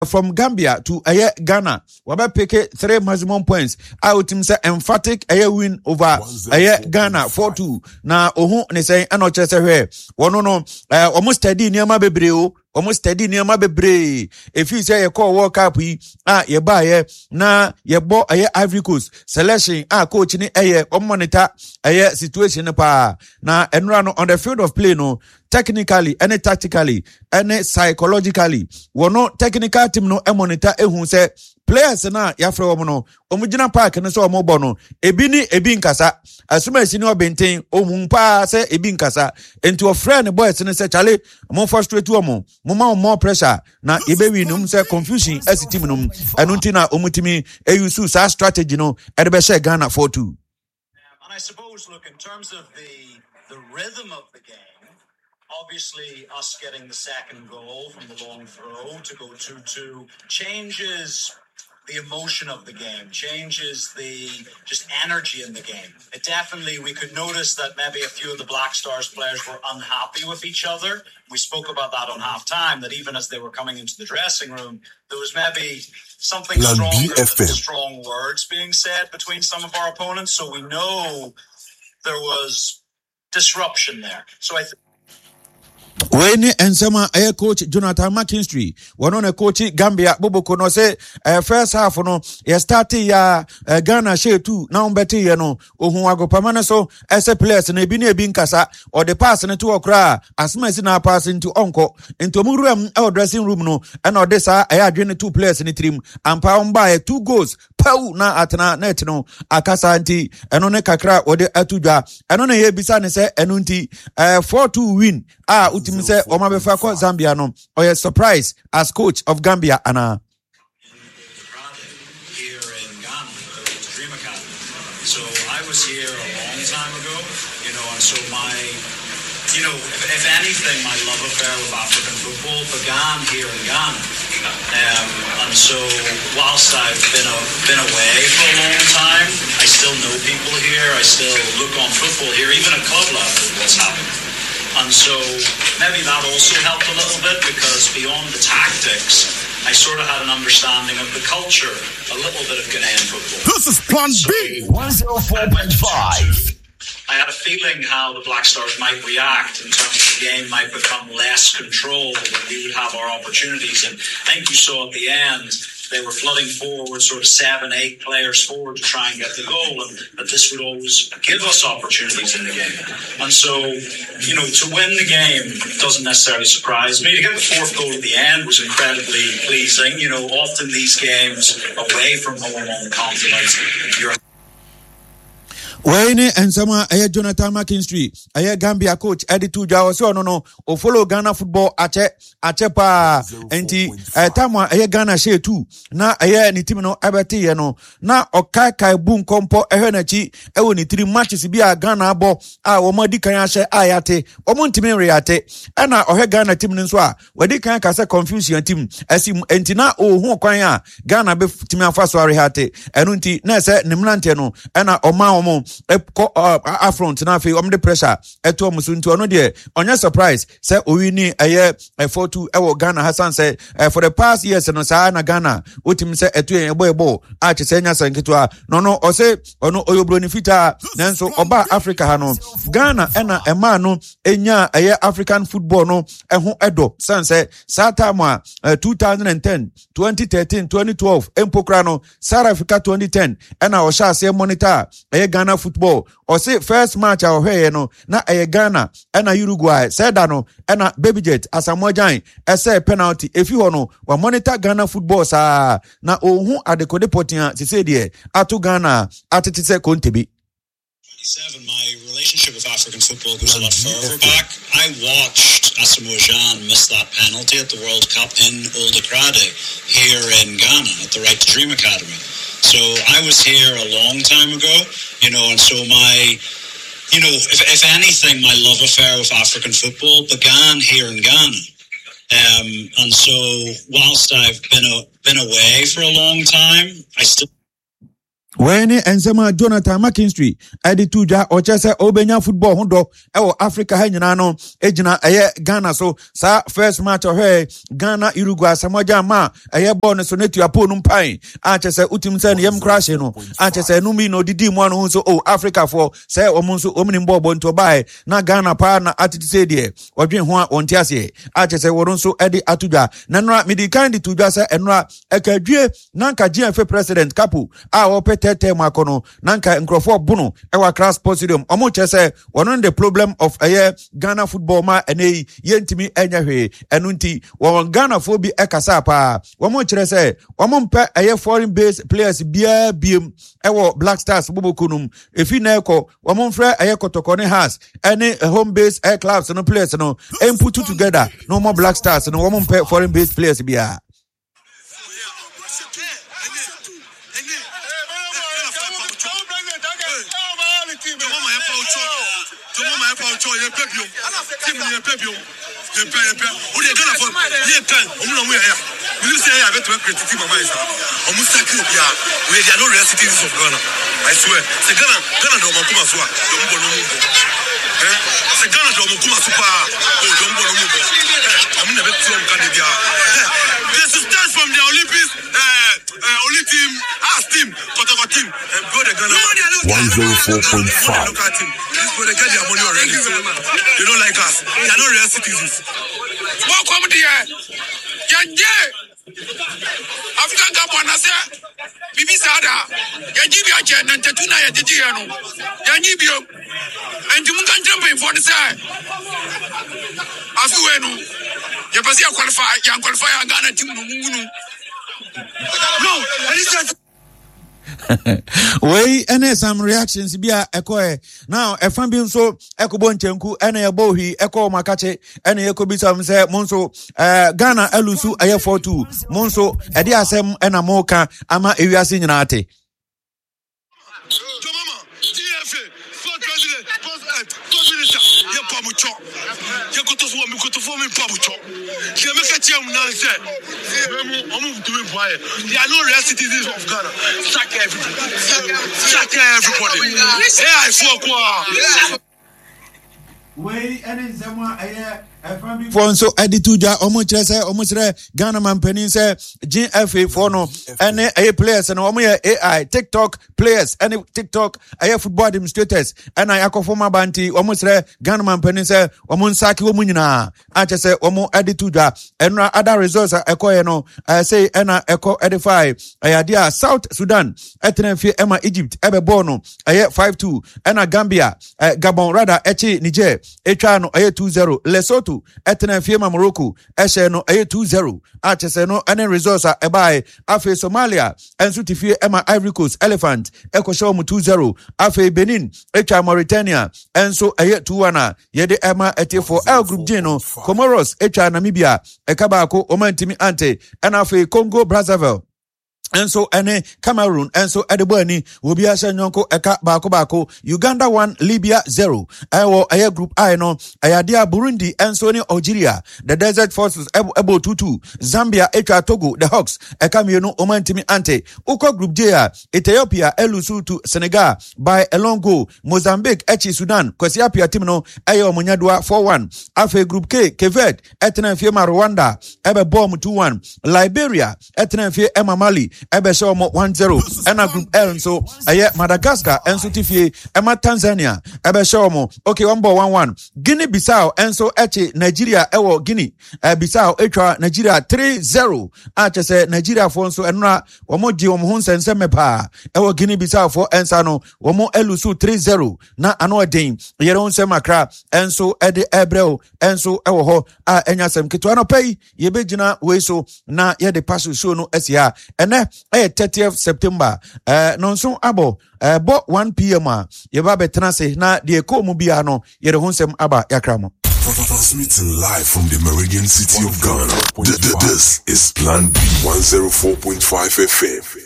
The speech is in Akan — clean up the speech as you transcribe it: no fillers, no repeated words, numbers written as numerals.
from Gambia to Ghana. Wabe pick 3 maximum points. I would say emphatic win over Ghana 4-2. Na ohu ne say anoche se hwe. Wono no almost steady niama bebre o. Almost steady niama bebre. If you say you call World Cup yi ye ba ye na ye bo Ivory Coast selection coach ni monitor situation pa na enra no on the field of play no technically and tactically and psychologically wono technical team no monitor ehun say players na yafre wo no omugina park no so omobo no ebi nkasa asuma esi ni obenten ohun pa say ebi nkasa enti o friend boys no say chale mo frustrate wo mo more pressure na ebewi no say confusion as team no enu nti na omutimi use sa strategy no e be share Ghana 4-2. And I suppose look in terms of the rhythm of the game. Obviously, us getting the second goal from the long throw to go 2-2 changes the emotion of the game, changes the just energy in the game. It definitely, we could notice that maybe a few of the Black Stars players were unhappy with each other. We spoke about that on halftime, that even as they were coming into the dressing room, there was maybe something stronger than strong words being said between some of our opponents. So we know there was disruption there. So I think when ensema coach Jonathan McKinstry one on a coach Gambia Boboko no say first half no ye start ya Ghana share 2 now better ye no ohun agopamane so as a players na ebi nkasa or the pass na to okra asma si na pass into onko into muruam dressing room no and or this adwene 2 players ni trim ampa omba 2 goals pau na atena net no akasa nti eno ne kakra ode atudwa eno na ye bisa ne se eno nti 4-2 win utim say Omabefa ko Zambia no or a surprise as coach of Gambia ana here in Ghana, the Dream Academy. So I was here a long time ago, and so if anything, my love affair with African football began here in Ghana. And so whilst I've been away for a long time, I still know people here. I still look on football here, even at club level, what's happening. And so maybe that also helped a little bit because beyond the tactics, I sort of had an understanding of the culture, a little bit of Ghanaian football. This is Plan B, 104.5. I had a feeling how the Black Stars might react in terms of the game might become less controlled and we would have our opportunities. And I think you saw at the end, they were flooding forward, sort of 7-8 players forward to try and get the goal, and that this would always give us opportunities in the game. And so, to win the game doesn't necessarily surprise me. To get the 4th goal at the end was incredibly pleasing. Often these games away from home on the continent, you're when ensema Jonathan McKinstry Gambia coach editu jawo so no o follow Ghana football ache pa enti tamwa Ghana share 2 na ni team no abete ye no na okai bu nkompo na chi ni 3 matches bi a Ghana abo wo madi kan ahye ayate omo ntimi reate na Ghana team nso a wadi kan ka se confusion team asim enti na hu kwan a Ghana be team afa so arehate enu nti na se nimlante no na omo affront na fe the pressure eto musu nti ono de onya surprise say owini 4-2 ewo Ghana Hassan say for the past years no say na Ghana otim say eto ebo a chese nya sanketwa no o say ono oyobro ni fita nanso oba Africa ha no Ghana na ema no enya African football no eho edo san say satama 2010 2013 2012 empokra no South Africa 2010 na o sha say monitor Ghana football or say first match our no na Ghana and Uruguay said no and Baby Jet Asamoah Gyan say penalty if you no wa monitor Ghana football sa na ohun adekode potia se say there atu Ghana atete se kontebi. My relationship with African football goes a lot further back. I watched Asamoah Gyan miss that penalty at the World Cup in Old Accra here in Ghana at the Right to Dream Academy. So I was here a long time ago, and so my, if anything, my love affair with African football began here in Ghana. And so whilst I've been away for a long time, I still When ensema Jonathan McKinstry edi tuja ochese obenya football hundo ewo Africa henyina no ejina eye Ghana so sa first match ohe Ghana Uruguay samoja ma eye ball no so netu apo no mpan achese utimse ne yem crash no achese no mi no didi mu anu so Africa for say omunso omni mbobo nto bae na Ghana pa na atitise de odwen ho a onte ase achese woron so edi atuja nanra midi kind tuja se enra ekadwie nanka GFA president Kapu a opetete makono nanka nkrofo bunu ewa Accra Sports Stadium omo chese wonon the problem of Ghana football ma ene yentimi enyahwe enunti won Ghana fo bi ekasa pa womo kire se womo mpe foreign based players bia biem ewo Black Stars bubukunum efi na eko womo mfre kotokone has any home based clubs no players no put together no more Black Stars no womo mpe foreign based players bia I swear, c'est Ghana do makuma so a dombo no mu c'est Ghana do makuma super dombo no mu amu na betu am kan dia they should start from the Olympics only team as team Kotoko team and go the Ghana 104.5 this go the get their money already so they don't like us they are not real citizens welcome there yanje African Cup wana say bibi sada yajibi ache na tetuna ya titiya no yajibi o enti mun kan champion for the side afi we no ya pasi qualify Ghana team no ngunu no listen Wey ene some reactions bia ekoe now efan bi nso ekobo nchenku ene yebohi eko makache ene yekobisa mse monso Ghana elusu aye 42 monso ede asem ena moka ama ewiase nyina ate They are no real citizens of Ghana. Sack everybody. Sack everybody. Yeah, I fuck. Wey ene zema aye for so edituja omo chese omo sere Ghana mampanin se GFA for no ene aye players no omo ye AI TikTok players ene TikTok aye football administrators ena yakofoma banti omo sere Ghana mampanin se omo nsaki omo nyina achese omo edituja enra other results ekoye no say ena eko edify ayadia South Sudan etenfie ema Egypt ebebo no aye 5-2 ena Gambia Gabon rather echi Niger etwa no aye 2-0 Lesotho etena fiema Morocco ehye no 2-0 achese no ene results ebai afi Somalia ensu tifie ema Ivory Coast Elephant ekosho mu 2-0 afi Benin etwa Mauritania enso 2-1 yede ema etifo L Group G no Comoros etwa Namibia ekabako omantimi ante ena afi Congo Brazzaville enso ene Cameroon enso edebani obi ase nyonko eka bako Uganda 1 Libya 0 ewo aye group I no ayadia Burundi enso ni Algeria the Desert Forces ebo 2-2 Zambia etwa Togo the Hawks eka mienu omantimi ante uko group J Ethiopia elusu to Senegal by a long goal Mozambique echi Sudan kwesi apia team no aye omonyadwa 4-1 afe group K Kevet etena fiema Rwanda ebe bomb 2-1 Liberia etena fie ema Mali ebe show mo 1-0 ena group L so aye Madagascar enso tifie ema Tanzania ebe show mo okay 1-1 Guinea Bissau enso echi Nigeria ewo Guinea Bissau etwa Nigeria 3-0 achese Nigeria for enso enra womo di womo hunsense mepa ewo Guinea Bissau for ensa no womo elusu 3-0 na ano den yere hunse makra enso ede ebreo enso ewo ho a enyasem kitwa no pay yebegina weso na ye de pass show no esia ene 30th September nonso abo bo 1 PM yeba betenase na de ko mu bia no yere hunsem aba yakramo transmitting live from the Meridian City of Ghana. This is Plan B 104.5 FM.